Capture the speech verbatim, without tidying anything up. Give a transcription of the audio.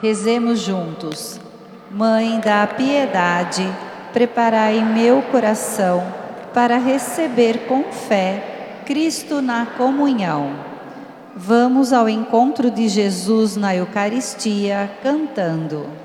Rezemos juntos. Mãe da piedade, preparai meu coração para receber com fé Cristo na comunhão. Vamos ao encontro de Jesus na Eucaristia cantando.